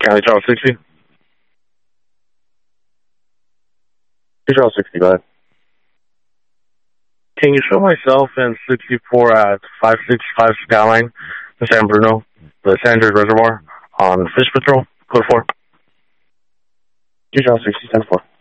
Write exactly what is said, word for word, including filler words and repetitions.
County Charles sixty. Charles sixty, go ahead. Can you show myself and sixty-four at five six five Skyline in San Bruno, the San Andreas Reservoir, on Fish Patrol, code four? Charles sixty, ten four.